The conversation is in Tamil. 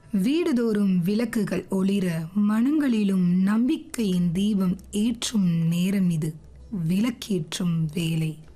வீடுதோறும் விளக்குகள் ஒளிர, மனங்களிலும் நம்பிக்கையின் தீபம் ஏற்றும் நேரம் இது. விளக்கேற்றும் வேலை.